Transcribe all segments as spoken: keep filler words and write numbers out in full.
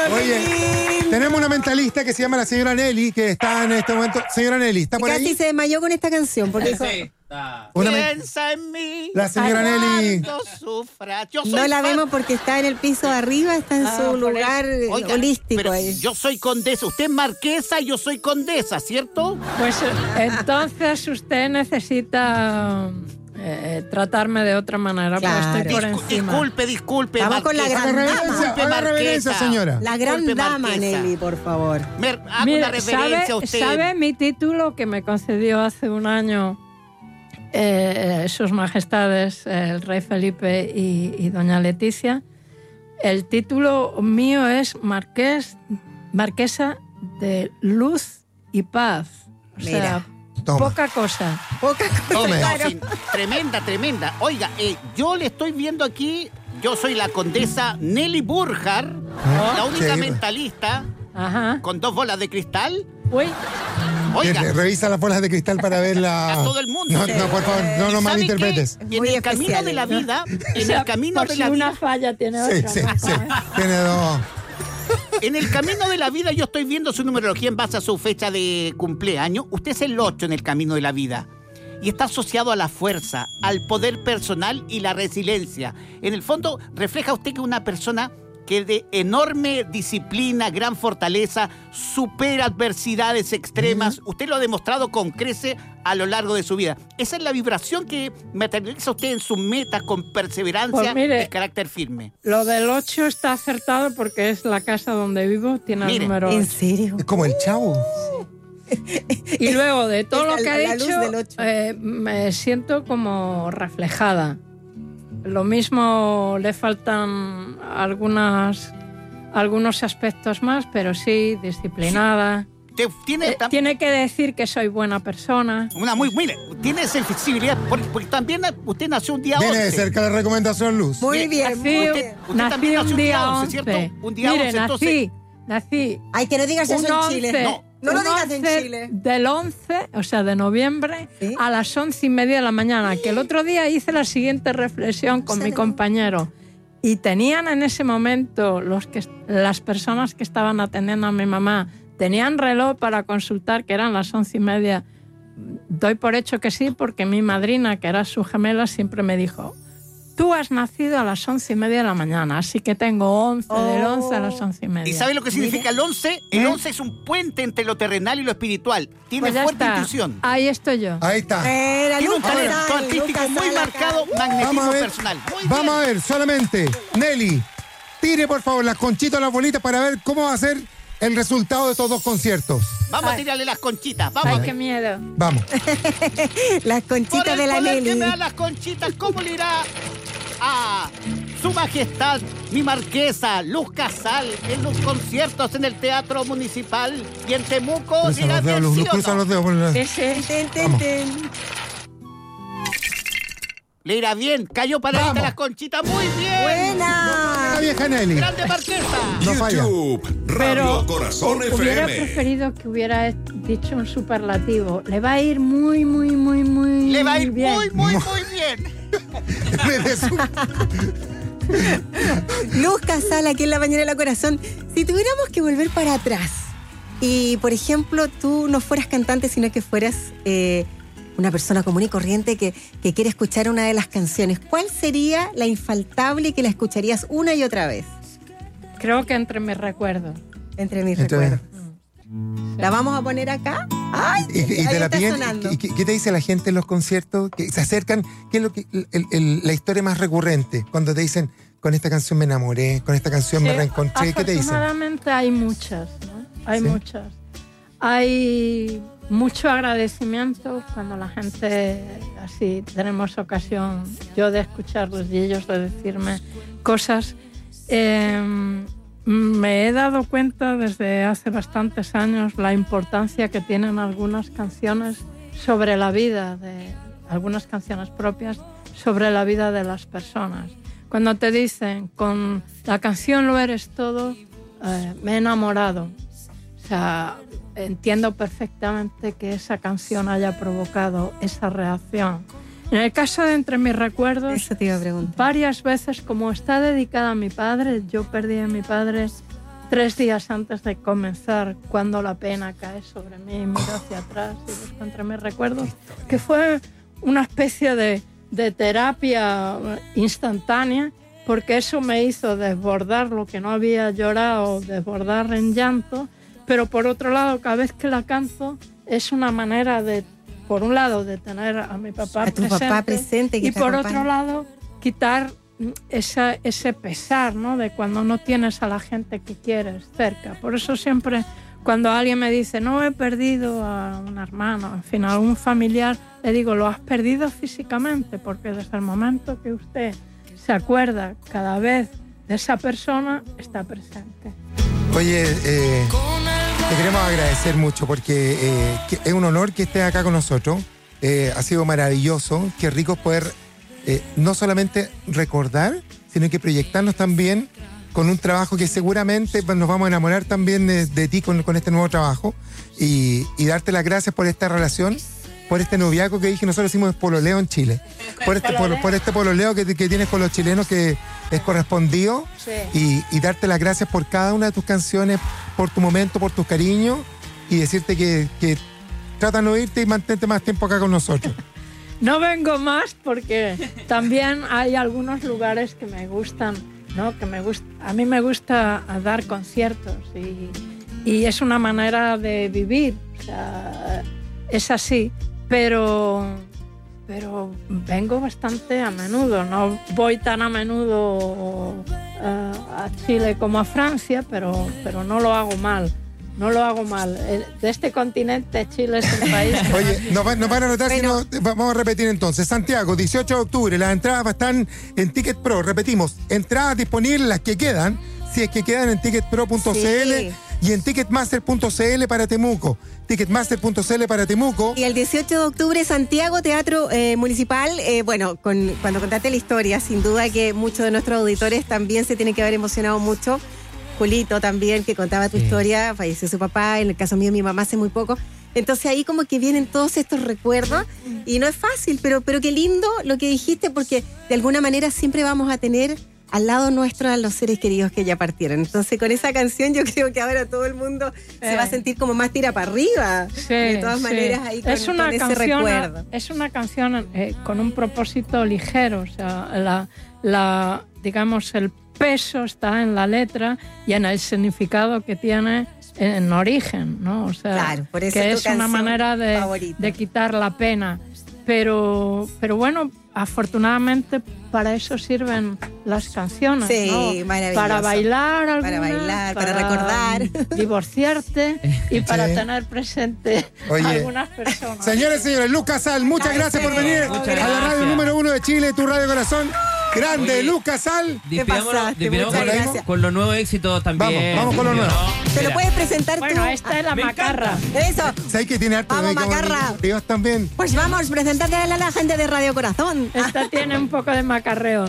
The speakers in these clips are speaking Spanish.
Oye, tenemos una mentalista que se llama la señora Nelly, que está en este momento. Señora Nelly, ¿está por Casi ahí? se desmayó con esta canción. Porque dijo, Sí, está. Una men- Piensa en mí. La señora Nelly. cuando sufra. Yo soy no la fan- vemos porque está en el piso de arriba, está en Ah, su por lugar eh, Oiga, holístico pero ahí. yo soy condesa. Usted es marquesa, yo soy condesa, ¿cierto? Pues entonces usted necesita eh, tratarme de otra manera, Claro. porque estoy por Discu- encima. disculpe, disculpe. Vamos con la marquesa. gran Haga dama. reverencia, Disculpe, haga reverencia, marquesa. señora. La gran Disculpe, dama, marquesa. Nelly, por favor. Me hago Mire, una reverencia ¿sabe, a usted. ¿sabe mi título que me concedió hace un año eh, sus majestades, el rey Felipe y, y doña Leticia? El título mío es Marqués, Marquesa de Luz y Paz. O Mira. sea, Toma. poca cosa. Poca cosa. Tome. No, sí, tremenda, tremenda. Oiga, eh, yo le estoy viendo aquí, yo soy la condesa Nelly Burjar, la única Sí. mentalista Ajá. con dos bolas de cristal. Uy, Oiga, Que Revisa las bolas de cristal para ver la. A todo el mundo. No, no, por favor, no ¿y lo sabe malinterpretes. qué? En Muy el camino especial, de la ¿no? vida, o en sea, el camino por de si la una vida, falla tiene Sí, otra. sí, ¿no? sí. Tiene dos. en el camino de la vida yo estoy viendo su numerología en base a su fecha de cumpleaños. Usted es el ocho en el camino de la vida. Y está asociado a la fuerza, al poder personal y la resiliencia. En el fondo, refleja usted que es una persona que de enorme disciplina, gran fortaleza, supera adversidades extremas. Usted lo ha demostrado con crece a lo largo de su vida. Esa es la vibración que materializa usted en sus metas con perseverancia Pues mire, y carácter firme. Lo del ocho está acertado porque es la casa donde vivo, tiene el Mire, número ¿En ocho. serio? Es como el chavo. Y luego de todo lo La- que ha la luz dicho, del ocho. eh, me siento como reflejada. Lo mismo le faltan algunas, algunos aspectos más, pero sí, disciplinada. Usted tiene, Eh, tam- tiene que decir que soy buena persona. una muy, mire, tiene sensibilidad, porque, porque también usted nació un día Viene de once. cerca la recomendación Luz. Muy Mire, bien. Nací, muy usted- bien. usted nací también nació un un día día once, once. ¿cierto? Un día Mire, once, entonces- nací, nací Ay, que no digas eso un en once, Chile. No. No lo un digas en once Chile. del once, o sea, de noviembre, ¿Sí? a las once y media de la mañana, que el otro día hice la siguiente reflexión con mi compañero. Y tenían en ese momento los que, las personas que estaban atendiendo a mi mamá, tenían reloj para consultar que eran las once y media. Doy por hecho que sí, porque mi madrina, que era su gemela, siempre me dijo: tú has nacido a las once y media de la mañana, así que tengo once, del Oh. once a las once y media. ¿Y sabe lo que significa el once? El once es un puente entre lo terrenal y lo espiritual. Tiene Pues ya fuerte está. intuición. Ahí estoy yo. Ahí está. Era Tiene un Lucas talento Sal, artístico Lucas muy Sal marcado, acá. magnetismo Vamos a ver. personal. Muy Vamos bien. a ver, solamente. Nelly, tire por favor las conchitas o las bolitas para ver cómo va a ser el resultado de estos dos conciertos. Vamos a Ay. tirarle las conchitas. Vamos Ay, a qué ver. miedo. Vamos. Las Por conchitas el de la poder que Nelly. me dan las conchitas, ¿cómo le irá a su majestad, mi marquesa, Luz Casal, en los conciertos en el Teatro Municipal y en Temuco? Cruza ¿Irá los dedos, bien, Luz, sí Luz, o cruza no? los dedos. por la- Sí, sí. Ten, ten, Vamos. ten. Le irá bien. Cayó para Vamos. las conchitas. Muy bien. Buena. La vieja Nelly. Grande marquesa. No falla. YouTube, Radio Pero Corazón hubiera F M. preferido que hubiera dicho un superlativo. Le va a ir muy, muy, muy, muy Le va a ir bien. muy, muy, muy bien. Desde su- Luz Casal aquí en La Mañana de la Corazón. Si tuviéramos que volver para atrás y, por ejemplo, tú no fueras cantante, sino que fueras eh, una persona común y corriente que, que quiere escuchar una de las canciones, ¿cuál sería la infaltable que la escucharías una y otra vez? Creo que entre mis recuerdos. Entre mis Entre- recuerdos. ¿La vamos a poner acá? ¡Ay! Y, y ahí te la está piden. sonando. ¿Y qué, qué te dice la gente en los conciertos? Que se acercan. ¿Qué es lo que, el- el- la historia más recurrente? Cuando te dicen, con esta canción me enamoré, con esta canción me Sí, reencontré. ¿Qué te dicen? Afortunadamente hay muchas, ¿no? Hay Sí. muchas. Hay mucho agradecimiento cuando la gente, así tenemos ocasión yo de escucharlos y ellos de decirme cosas. Eh, me he dado cuenta desde hace bastantes años la importancia que tienen algunas canciones sobre la vida, de algunas canciones propias sobre la vida de las personas. Cuando te dicen, con la canción Lo eres todo, eh, me he enamorado. O sea, entiendo perfectamente que esa canción haya provocado esa reacción. En el caso de Entre mis recuerdos, Eso te iba a preguntar. varias veces, como está dedicada a mi padre, yo perdí a mi padre tres días antes de comenzar, cuando la pena cae sobre mí, miro hacia atrás y busco entre mis recuerdos, que fue una especie de, de terapia instantánea, porque eso me hizo desbordar lo que no había llorado, desbordar en llanto, pero por otro lado, cada vez que la canto, es una manera de, por un lado, de tener a mi papá A tu presente, papá presente que y te por acompaña. otro lado, quitar esa, ese pesar, ¿no? De cuando no tienes a la gente que quieres cerca. Por eso siempre, cuando alguien me dice, no, he perdido a un hermano, en fin, a algún familiar, le digo, lo has perdido físicamente, porque desde el momento que usted se acuerda cada vez de esa persona, está presente. Oye, eh, te queremos agradecer mucho porque eh, que es un honor que estés acá con nosotros. Eh, ha sido maravilloso, qué rico poder eh, no solamente recordar, sino que proyectarnos también con un trabajo que seguramente nos vamos a enamorar también de, de ti con, con este nuevo trabajo y, y darte las gracias por esta relación, por este noviazgo que dije, nosotros hicimos pololeo en Chile, por este, por, por este pololeo que, que tienes con los chilenos que es correspondido. Sí. y, y darte las gracias por cada una de tus canciones, por tu momento, por tus cariños y decirte que, que trata de no irte y mantente más tiempo acá con nosotros. No vengo más porque también hay algunos lugares que me gustan, ¿no? Que me gusta, a mí me gusta dar conciertos y, y es una manera de vivir, o sea, es así, pero, pero vengo bastante a menudo, no voy tan a menudo uh, a Chile como a Francia, pero, pero no lo hago mal. No lo hago mal. De este continente, Chile es el país. Oye, nos, va, nos van a anotar, Bueno. si no, vamos a repetir entonces. Santiago, dieciocho de octubre, las entradas están en Ticket Pro. Repetimos, entradas disponibles, las que quedan, si es que quedan en ticket pro punto c l Sí. y en ticketmaster punto c l para Temuco. ticketmaster punto c l para Temuco. Y el dieciocho de octubre, Santiago, Teatro eh, Municipal. Eh, bueno, con, cuando contaste la historia, sin duda que muchos de nuestros auditores también se tienen que haber emocionado mucho. Julito también, que contaba tu Sí. historia, falleció su papá, en el caso mío mi mamá hace muy poco. Entonces ahí como que vienen todos estos recuerdos y no es fácil, pero, pero qué lindo lo que dijiste, porque de alguna manera siempre vamos a tener al lado nuestro a los seres queridos que ya partieron. Entonces con esa canción yo creo que ahora todo el mundo se Eh. va a sentir como más tira para arriba. Sí, de todas sí. maneras ahí con, es una con ese canción, recuerdo. Es una canción eh, con un propósito ligero, o sea, la, la, digamos, el peso está en la letra y en el significado que tiene en origen, ¿no? O sea, Claro, por eso que es es tu una canción manera de, favorita. de quitar la pena. Pero, pero bueno, afortunadamente para eso sirven las canciones, Sí, ¿no? maravilloso. Para bailar, Para algunas, bailar, para recordar. divorciarte y para Sí. tener presente Oye. a algunas personas. Señores y señores, Lucas Sal, muchas gracias por venir Muchas a la radio gracias. número uno de Chile, tu radio corazón. Grande, Oye. Lucas Sal. Despidámonos, pasaste? despidámonos Muchas con, gracias. con los nuevos éxitos también. Vamos, vamos con lo nuevo. ¿Te lo Mira, puedes presentar Bueno, tú? esta es la Me macarra. Eso. ¿Sabes que tiene harto Vamos, de Macarra. Dios también? Pues vamos, presentate a la, la gente de Radio Corazón. Esta tiene un poco de macarreo.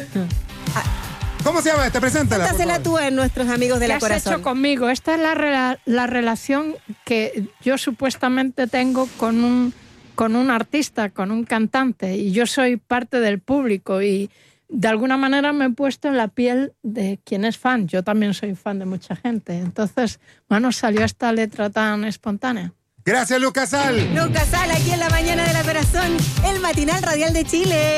¿Cómo se llama esta? Preséntala. por Cuéntasela favor. tú a nuestros amigos de ¿Qué la has Corazón. hecho conmigo? Esta es la, rela- la relación que yo supuestamente tengo con un, con un artista, con un cantante, y yo soy parte del público y de alguna manera me he puesto en la piel de quien es fan. Yo también soy fan de mucha gente. Entonces, bueno, salió esta letra tan espontánea. Gracias, Lucas Sal. Lucas Sal, aquí en la mañana de la Corazón, el matinal radial de Chile.